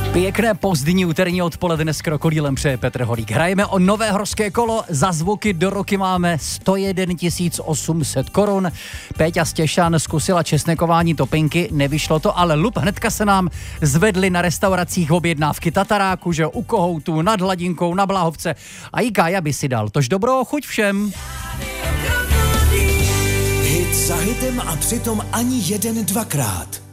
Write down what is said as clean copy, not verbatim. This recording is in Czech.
Pěkné pozdní úterní odpoledne s Krokodýlem přeje Petr Holík. Hrajeme o nové horské kolo, za zvuky do roky máme 101 800 korun. Péťa Stěšan zkusila česnekování topinky, nevyšlo to, ale lup hnedka se nám zvedly na restauracích objednávky tataráku, že u Kohoutů, nad Hladinkou, na Bláhovce a i Kája by si dal. Tož dobrou chuť všem. Hit za hitem a přitom ani jeden dvakrát.